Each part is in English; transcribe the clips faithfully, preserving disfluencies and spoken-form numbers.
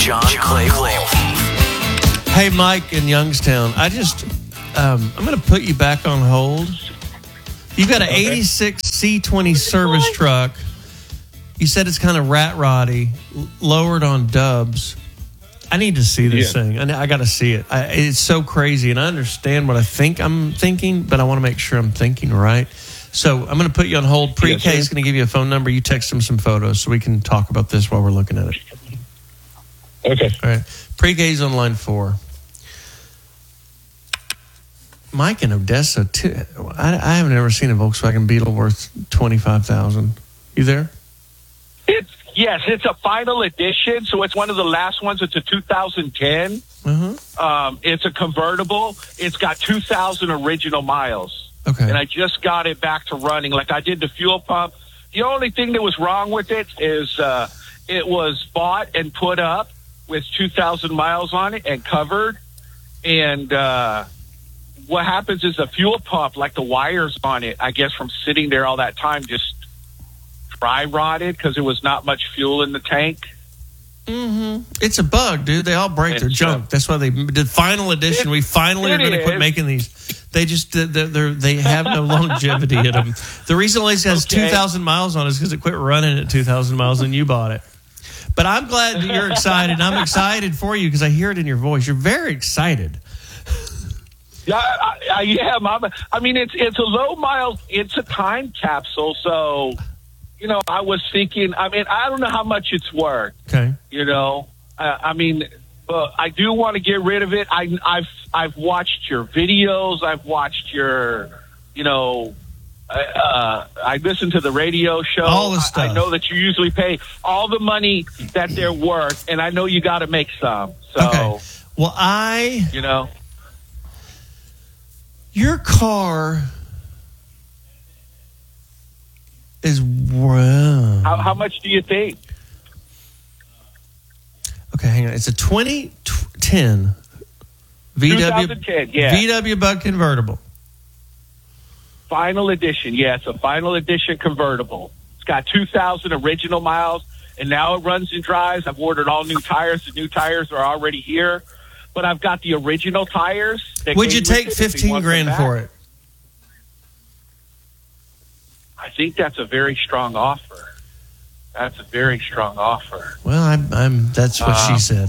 John Clay Wolf. Hey, Mike in Youngstown. I just, um, I'm going to put you back on hold. You've got an okay. eighty-six C twenty service truck. You said it's kind of rat roddy, lowered on dubs. I need to see this yeah. thing. I, I got to see it. I, it's so crazy, and I understand what I think I'm thinking, but I want to make sure I'm thinking right. So I'm going to put you on hold. Pre-K is going to give you a phone number. You text him some photos so we can talk about this while we're looking at it. Okay. All right. Pre-K's on line four. Mike in Odessa, too. I, I haven't ever seen a Volkswagen Beetle worth twenty-five thousand dollars. You there? It's Yes, it's a final edition, so it's one of the last ones. It's a two thousand ten. Mm-hmm. Um, it's a convertible. It's got two thousand original miles. Okay. And I just got it back to running. Like I did the fuel pump. The only thing that was wrong with it is uh, it was bought and put up with two thousand miles on it and covered. And uh, what happens is the fuel pump, like the wires on it, I guess from sitting there all that time, just dry rotted because there was not much fuel in the tank. Mm-hmm. It's a bug, dude. They all break their junk. That's why they did final edition. It, we finally are going to quit making these. They just they're, they're, they have no longevity in them. The reason it only has okay. two thousand miles on it is because it quit running at two thousand miles and you bought it. But I'm glad that you're excited. I'm excited for you because I hear it in your voice. You're very excited. Yeah, I, I am. I'm, I mean, it's it's a low mile. It's a time capsule, so. You know, I was thinking, I mean, I don't know how much it's worth. Okay. You know, uh, I mean, but I do want to get rid of it. I, I've I've watched your videos. I've watched your, you know, uh, I listen to the radio show. All the stuff. I, I know that you usually pay all the money that they're worth, and I know you got to make some. So, okay. Well, I, you know, your car is wow. How, how much do you think? Okay, hang on. It's a twenty ten V W twenty ten, yeah. V W Bug convertible. Final edition, yeah. It's a final edition convertible. It's got two thousand original miles, and now it runs and drives. I've ordered all new tires. The new tires are already here, but I've got the original tires. Would you take fifteen grand for it? I think that's a very strong offer. That's a very strong offer. Well, I'm, I'm that's what um, she said.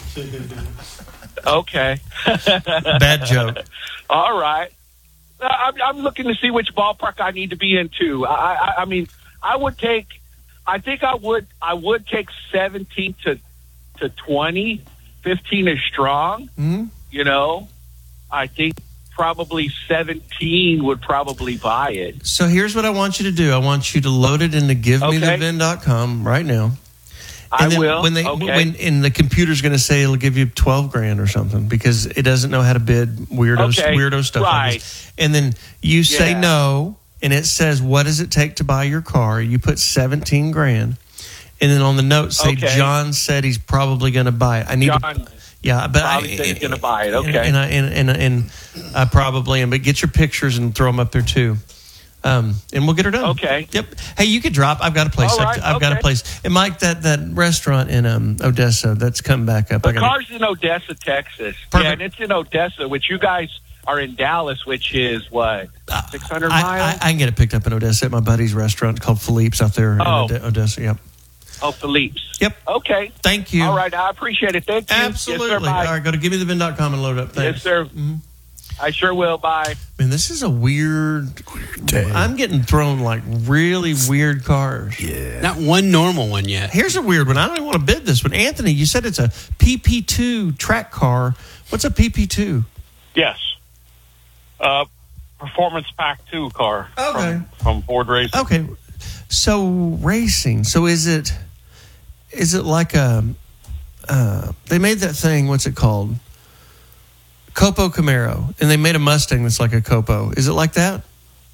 Okay. Bad joke. All right. I'm, I'm looking to see which ballpark I need to be in too. I, I, I mean, I would take. I think I would. I would take seventeen to to twenty. Fifteen is strong. Mm-hmm. You know, I think. Probably seventeen would probably buy it. So here's what I want you to do. I want you to load it into give me the V I N dot com right now. And I then will. When they, okay. when, and the computer's going to say it'll give you twelve grand or something because it doesn't know how to bid weirdo, okay. weirdo stuff. Right. Like this. And then you say yeah. no, and it says, what does it take to buy your car? You put seventeen grand. And then on the note say, okay. John said he's probably going to buy it. I need John. to... Yeah, but I, he's going to buy it. Okay, and, and, I, and, and, and I probably am. But get your pictures and throw them up there too, um, and we'll get her done. Okay. Yep. Hey, you could drop. I've got a place. All right, I've, I've okay. got a place. And Mike, that, that restaurant in um, Odessa that's come back up. The I gotta, car's in Odessa, Texas. Perfect. Yeah, and it's in Odessa, which you guys are in Dallas, which is what six hundred I, miles. I, I can get it picked up in Odessa at my buddy's restaurant called Philippe's out there oh. in Odessa. Yep. Oh, Philippe's. Yep. Okay. Thank you. All right. I appreciate it. Thank you. Absolutely. Yes, sir, All right. Go to give me the V I N dot com and load it up. Thanks. Yes, sir. Mm-hmm. I sure will. Bye. Man, this is a weird day. I'm getting thrown like really weird cars. Yeah. Not one normal one yet. Here's a weird one. I don't even want to bid this one. Anthony, you said it's a P P two track car. What's a P P two? Yes. Uh, Performance Pack two car. Okay. From, from Ford Racing. Okay. So racing. So is it is it like a uh, they made that thing, what's it called? Copo Camaro. And they made a Mustang that's like a Copo. Is it like that?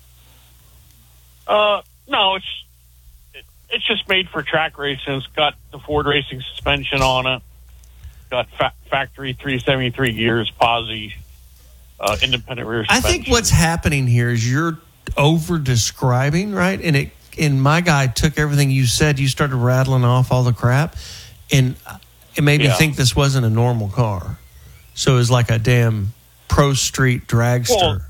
Uh, no, it's it, it's just made for track racing. It's got the Ford Racing suspension on it. Got fa- factory three seventy-three gears, posi, uh, independent rear suspension. I think what's happening here is you're over describing, right? And it and my guy took everything you said. You started rattling off all the crap, and it made me Yeah. think this wasn't a normal car. So it was like a damn pro street dragster. Well,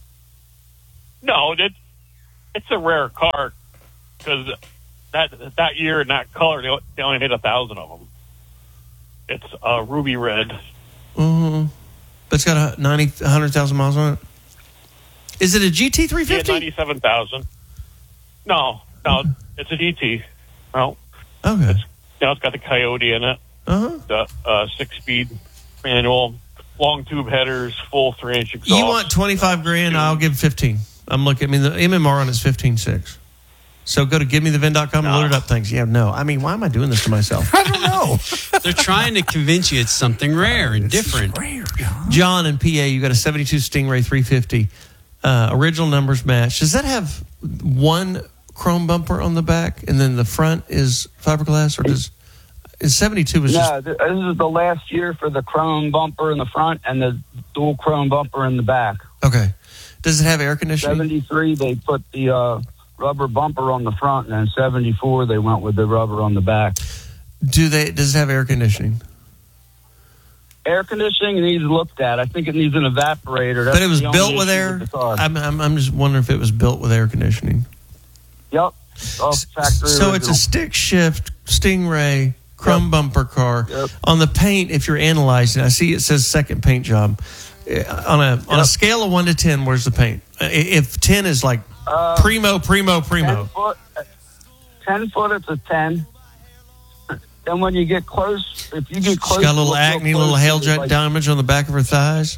no, it, it's a rare car because that that year in that color, they, they only made a thousand of them. It's uh, ruby red. Mm-hmm. But it's got a ninety, one hundred thousand miles on it. Is it a G T three Yeah, fifty? ninety-seven thousand. No, no, it's a G T. No, Okay. it's, you know, it's got the Coyote in it, Uh-huh. the uh, six-speed manual, long tube headers, full three-inch exhaust. You want twenty-five grand, I'll give fifteen. I'm looking, I mean, the M M R on it's fifteen six. So go to give me the vin dot com and No. load it up. Thanks. Yeah, no. I mean, why am I doing this to myself? I don't know. They're trying to convince you it's something rare and different. Rare, John. John in P A, you got a seventy-two Stingray three fifty. Uh, original numbers match. Does that have one chrome bumper on the back and then the front is fiberglass? Or does is seventy-two was just No, th- this is the last year for the chrome bumper in the front and the dual chrome bumper in the back. okay? Does it have air conditioning? seventy-three, they put the uh, rubber bumper on the front, and then seventy-four, they went with the rubber on the back. Do they? Does it have air conditioning? Air conditioning needs looked at. I think it needs an evaporator. That's But it was the only built with issue air. the car. I'm, I'm I'm just wondering if it was built with air conditioning. Yep. All factory So it's a original. stick shift Stingray chrome Yep. bumper car. Yep. On the paint, if you're analyzing, I see it says second paint job. Uh, On a on a Yep. scale of one to ten, where's the paint? Uh, If ten is like Uh, primo, primo, primo. ten foot, ten foot, it's a ten. Then when you get close, if you get close, She's got a little look real acne, close, little hail it's jet like- damage on the back of her thighs.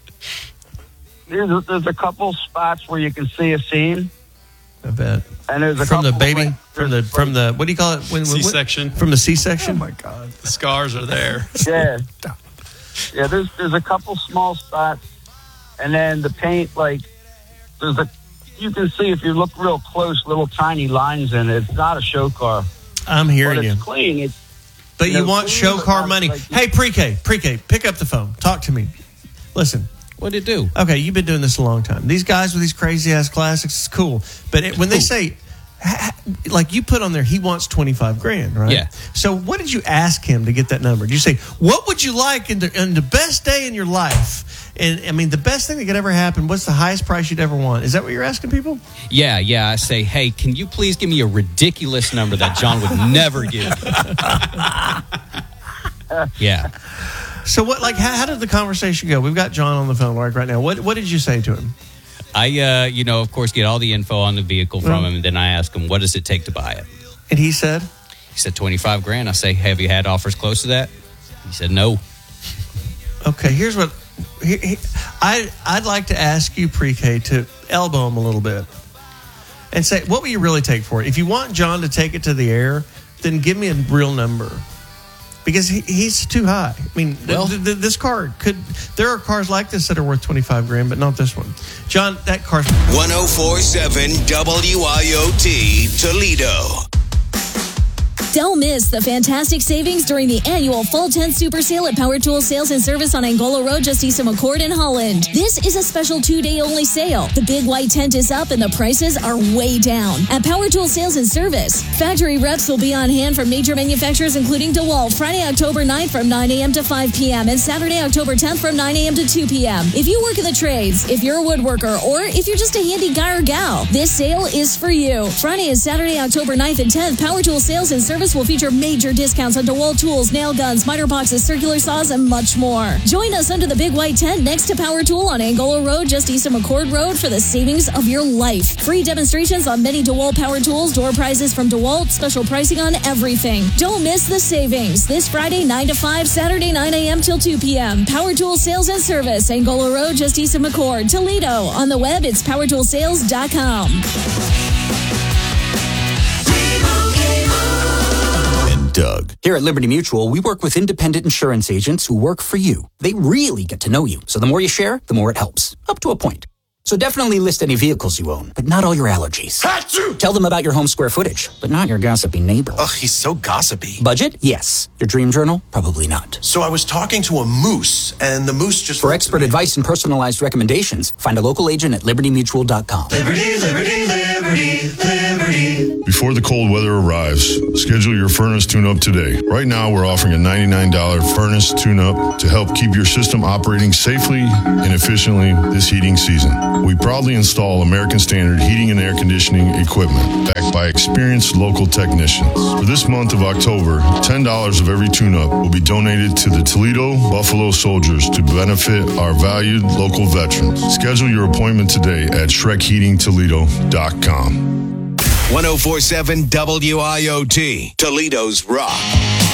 There's a, there's a couple spots where you can see a seam, I bet. and there's a From the couple baby, like- from the from the what do you call it? When, when- C-section. From the C-section. Oh, my God. The scars are there. Yeah. Yeah, there's there's a couple small spots, and then the paint, like, there's a, you can see if you look real close, little tiny lines in it. It's not a show car. I'm But hearing you. it's clean. It's, But you you know, want clean, show but car not money. like- Hey, pre-K, pre-K, pick up the phone. Talk to me. Listen. What'd it do? Okay, you've been doing this a long time. These guys with these crazy ass classics, it's cool. But it, when they say, ha- like you put on there, he wants twenty-five grand, right? Yeah. So what did you ask him to get that number? Did you say, what would you like in the, in the best day in your life? And I mean, the best thing that could ever happen, what's the highest price you'd ever want? Is that what you're asking people? Yeah, yeah. I say, hey, can you please give me a ridiculous number that John would never give? Yeah. So what, like, how, how did the conversation go? We've got John on the phone right, right now. What, what did you say to him? I, uh, you know, of course, get all the info on the vehicle from him, and then I ask him, what does it take to buy it? And he said, He said twenty-five grand. I say, have you had offers close to that? He said, no. okay, here's what he, he, I, I'd like to ask you, pre-K, to elbow him a little bit and say, what will you really take for it? If you want John to take it to the air, then give me a real number. Because he, he's too high. I mean, th- Well- th- th- this car could, there are cars like this that are worth twenty-five grand, but not this one. John, that car's one oh four point seven W I O T Toledo. Don't miss the fantastic savings during the annual Fall ten Super Sale at Power Tools Sales and Service on Angola Road, just east of McCord in Holland. This is a special two-day only sale. The big white tent is up and the prices are way down. At Power Tools Sales and Service, factory reps will be on hand from major manufacturers including DeWalt Friday, October ninth from nine a.m. to five p.m. and Saturday, October tenth from nine a.m. to two p.m. If you work in the trades, if you're a woodworker, or if you're just a handy guy or gal, this sale is for you. Friday and Saturday, October ninth and tenth, Power Tools Sales and Service will feature major discounts on DeWalt tools, nail guns, miter boxes, circular saws, and much more. Join us under the big white tent next to Power Tool on Angola Road, just east of McCord Road, for the savings of your life. Free demonstrations on many DeWalt power tools, door prizes from DeWalt, special pricing on everything. Don't miss the savings. This Friday, nine to five, Saturday, nine a.m. till two p.m. Power Tool Sales and Service, Angola Road, just east of McCord, Toledo. On the web, it's power tool sales dot com. Doug. Here at Liberty Mutual, we work with independent insurance agents who work for you. They really get to know you, so the more you share, the more it helps. Up to a point. So definitely list any vehicles you own, but not all your allergies. Achoo! Tell them about your home square footage, but not your gossipy neighbor. Ugh, he's so gossipy. Budget? Yes. Your dream journal? Probably not. So I was talking to a moose, and the moose just... For expert advice and personalized recommendations, find a local agent at liberty mutual dot com. Liberty, liberty, liberty, liberty. before the cold weather arrives, schedule your furnace tune-up today. Right now, we're offering a ninety-nine dollars furnace tune-up to help keep your system operating safely and efficiently this heating season. We proudly install American Standard heating and air conditioning equipment backed by experienced local technicians. For this month of October, ten dollars of every tune-up will be donated to the Toledo Buffalo Soldiers to benefit our valued local veterans. Schedule your appointment today at shrek heating toledo dot com. ten forty-seven W I O T, Toledo's Rock.